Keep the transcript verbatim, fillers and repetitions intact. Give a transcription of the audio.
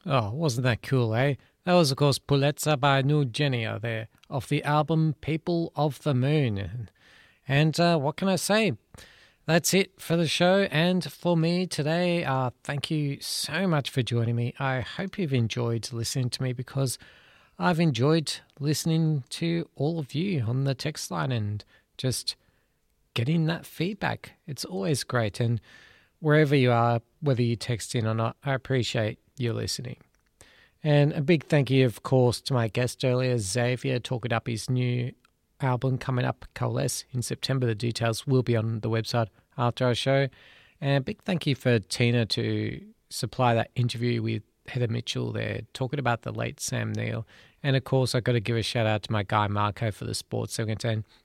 Oh, wasn't that cool, eh? That was, of course, Pulezza by Nugenia there, off the album People of the Moon. And uh, what can I say? That's it for the show and for me today. Uh, thank you so much for joining me. I hope you've enjoyed listening to me because I've enjoyed listening to all of you on the text line and just getting that feedback. It's always great. And wherever you are, whether you text in or not, I appreciate you listening. And a big thank you, of course, to my guest earlier, Xavier, talking up his new album coming up, Coalesce, in September. The details will be on the website after our show. And a big thank you for Tina to supply that interview with Heather Mitchell there, talking about the late Sam Neill. And, of course, I've got to give a shout-out to my guy Marco for the sports segment. And